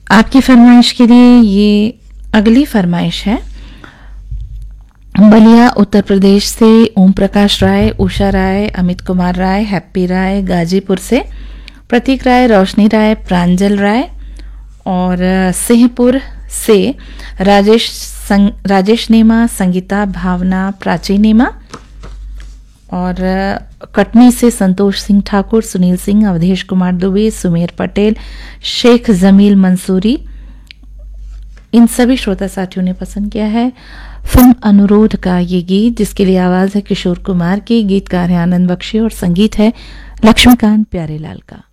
आपकी फरमाइश के लिए ये अगली फरमाइश है। बलिया उत्तर प्रदेश से ओम प्रकाश राय, उषा राय, अमित कुमार राय, हैप्पी राय, गाजीपुर से प्रतीक राय, रोशनी राय, प्रांजल राय, और सिंहपुर से राजेश नेमा, संगीता, भावना, प्राची नेमा, और कटनी से संतोष सिंह ठाकुर, सुनील सिंह, अवधेश कुमार दुबे, सुमेर पटेल, शेख जमील मंसूरी। इन सभी श्रोता साथियों ने पसंद किया है फिल्म अनुरोध का ये गीत, जिसके लिए आवाज है किशोर कुमार की, गीतकार है आनंद बख्शी और संगीत है लक्ष्मीकांत प्यारेलाल का।